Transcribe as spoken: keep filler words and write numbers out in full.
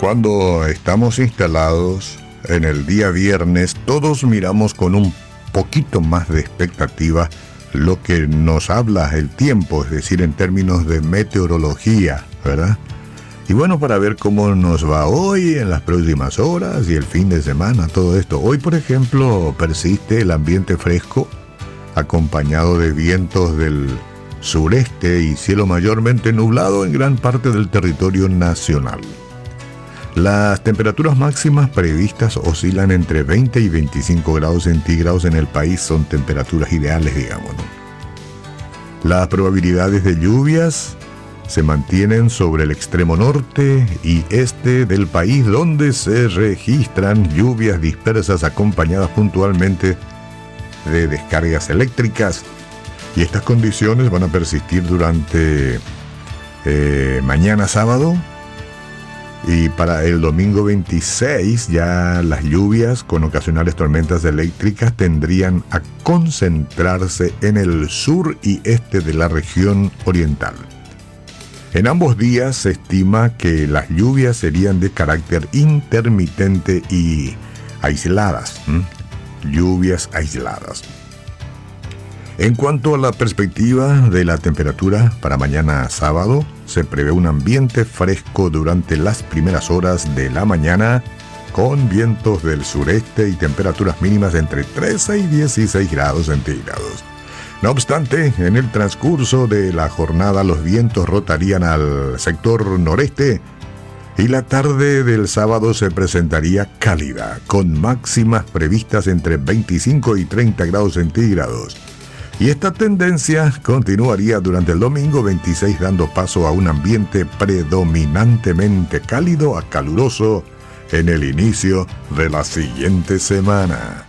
Cuando estamos instalados en el día viernes, todos miramos con un poquito más de expectativa lo que nos habla el tiempo, es decir, en términos de meteorología, ¿verdad? Y bueno, para ver cómo nos va hoy, en las próximas horas y el fin de semana, todo esto. Hoy, por ejemplo, persiste el ambiente fresco, acompañado de vientos del sureste y cielo mayormente nublado en gran parte del territorio nacional. Las temperaturas máximas previstas oscilan entre veinte y veinticinco grados centígrados en el país, son temperaturas ideales, digamos, ¿no? Las probabilidades de lluvias se mantienen sobre el extremo norte y este del país, donde se registran lluvias dispersas acompañadas puntualmente de descargas eléctricas. Y estas condiciones van a persistir durante eh, mañana sábado. Y para el domingo veintiséis ya las lluvias con ocasionales tormentas eléctricas tendrían a concentrarse en el sur y este de la región oriental. En ambos días se estima que las lluvias serían de carácter intermitente y aisladas. ¿Mm? Lluvias aisladas. En cuanto a la perspectiva de la temperatura para mañana sábado, se prevé un ambiente fresco durante las primeras horas de la mañana, con vientos del sureste y temperaturas mínimas entre trece y dieciséis grados centígrados. No obstante, en el transcurso de la jornada los vientos rotarían al sector noreste y la tarde del sábado se presentaría cálida, con máximas previstas entre veinticinco y treinta grados centígrados. Y esta tendencia continuaría durante el domingo veintiséis, dando paso a un ambiente predominantemente cálido a caluroso en el inicio de la siguiente semana.